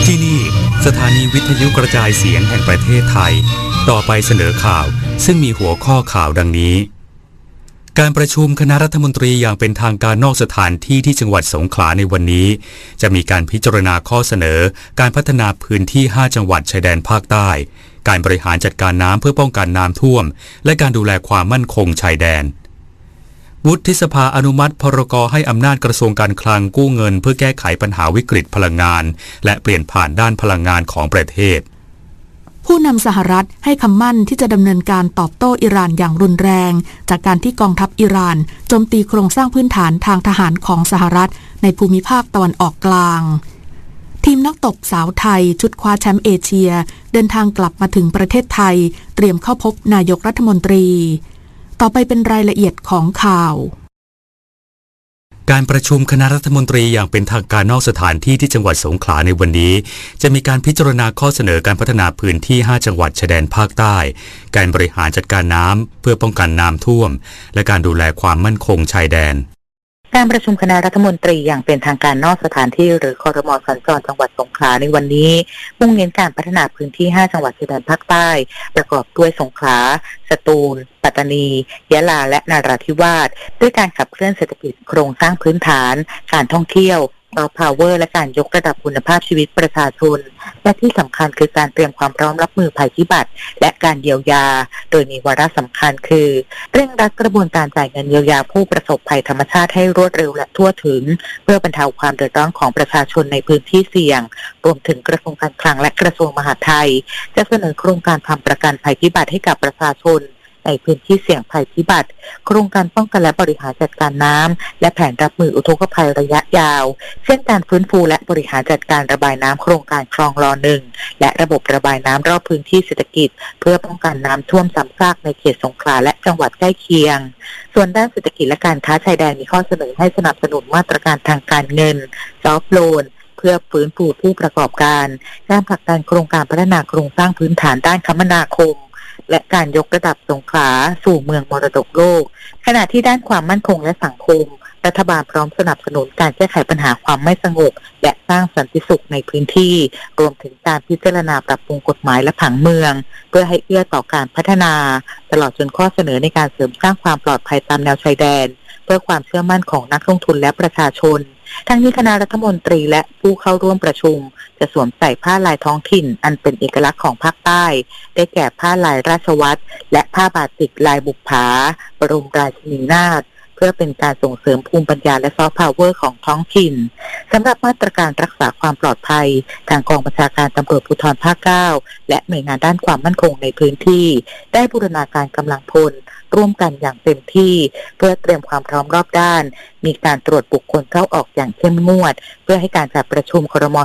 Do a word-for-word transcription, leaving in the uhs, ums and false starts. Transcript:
ที่นี่สถานีวิทยุกระจายเสียงแห่งประเทศไทยต่อไปเสนอข่าวซึ่งมีหัวข้อข่าวดังนี้การประชุมคณะรัฐมนตรีอย่างเป็นทางการนอกสถานที่ที่จังหวัดสงขลาในวันนี้จะมีการพิจารณาข้อเสนอการพัฒนาพื้นที่ห้าจังหวัดชายแดนภาคใต้การบริหารจัดการน้ำเพื่อป้องกันน้ำท่วมและการดูแลความมั่นคงชายแดนวุฒิสภาอนุมัติพรกให้อำนาจกระทรวงการคลังกู้เงินเพื่อแก้ไขปัญหาวิกฤตพลังงานและเปลี่ยนผ่านด้านพลังงานของประเทศผู้นำสหรัฐให้คำมั่นที่จะดำเนินการตอบโต้อิหร่านอย่างรุนแรงจากการที่กองทัพอิหร่านโจมตีโครงสร้างพื้นฐานทางทหารของสหรัฐในภูมิภาคตะวันออกกลางทีมนักตบสาวไทยชุดคว้าแชมป์เอเชียเดินทางกลับมาถึงประเทศไทยเตรียมเข้าพบนายกรัฐมนตรีต่อไปเป็นรายละเอียดของข่าวการประชุมคณะรัฐมนตรีอย่างเป็นทางการนอกสถานที่ที่จังหวัดสงขลาในวันนี้จะมีการพิจารณาข้อเสนอการพัฒนาพื้นที่ห้าจังหวัดชายแดนภาคใต้การบริหารจัดการน้ำเพื่อป้องกันน้ำท่วมและการดูแลความมั่นคงชายแดนการประชุมคณะรัฐมนตรีอย่างเป็นทางการนอกสถานที่หรือครม.สัญจรจังหวัดสงขลาในวันนี้มุ่งเน้นการพัฒนาพื้นที่ห้าจังหวัดชายแดนภาคใต้ประกอบด้วยสงขลาสตูลปัตตานียะลาและนราธิวาสด้วยการขับเคลื่อนเศรษฐกิจโครงสร้างพื้นฐานการท่องเที่ยวซอฟต์พาวเวอร์และการยกระดับคุณภาพชีวิตประชาชนและที่สำคัญคือการเตรียมความพร้อมรับมือภัยพิบัติและการเยียวยาโดยมีวาระสำคัญคือเร่งรัดกระบวนการจ่ายเงินเยียวยาผู้ประสบภัยธรรมชาติให้รวดเร็วและทั่วถึงเพื่อบรรเทาความเดือดร้อนของประชาชนในพื้นที่เสี่ยงรวมถึงกระทรวงการคลังและกระทรวงมหาดไทยจะเสนอโครงการทำประกันภัยพิบัติให้กับประชาชนในพื้นที่เสี่ยงภัยพิบัติโครงการป้องกันและบริหารจัดการน้ำและแผนรับมืออุทกภัยระยะยาวเช่นการฟื้นฟูและบริหารจัดการระบายน้ำโครงการคลองรอหนึ่งและระบบระบายน้ำรอบพื้นที่เศรษฐกิจเพื่อป้องกันน้ำท่วมซ้ำซากในเขตสงขลาและจังหวัดใกล้เคียงส่วนด้านเศรษฐกิจและการค้าชายแดนมีข้อเสนอให้สนับสนุนมาตรการทางการเงินซอฟท์โลนเพื่อฟื้นฟูผู้ประกอบการการผลักดันโครงการพัฒนาโครงสร้างพื้นฐานด้านคมนาคมและการยกระดับสงขลาสู่เมืองมรดกโลกขณะที่ด้านความมั่นคงและสังคมรัฐบาลพร้อมสนับสนุนการแก้ไขปัญหาความไม่สงบและสร้างสันติสุขในพื้นที่รวมถึงการพิจารณาปรับปรุงกฎหมายและผังเมืองเพื่อให้เอื้อต่อการพัฒนาตลอดจนข้อเสนอในการเสริมสร้างความปลอดภัยตามแนวชายแดนเพื่อความเชื่อมั่นของนักลงทุนและประชาชนทั้งนี้คณะรัฐมนตรีและผู้เข้าร่วมประชุมจะสวมใส่ผ้าลายท้องถิ่นอันเป็นเอกลักษณ์ของภาคใต้ได้แก่ผ้าลายราชวัตรและผ้าบาติกลายบุปผาบรมราชินีนาถเพื่อเป็นการส่งเสริมภูมิปัญญาและซอฟต์พาวเวอร์ของท้องถิ่นสำหรับมาตรการรักษาความปลอดภัยทางกองบัญชาการตำรวจภูธรภาคเก้าและหน่วยงานด้านความมั่นคงในพื้นที่ได้บูรณาการกำลังพลร่วมกันอย่างเต็มที่เพื่อเตรียมความพร้อมรอบด้านมีการตรวจบุคคลเข้าออกอย่างเข้มงวดเพื่อให้การจัดประชุมครม.สั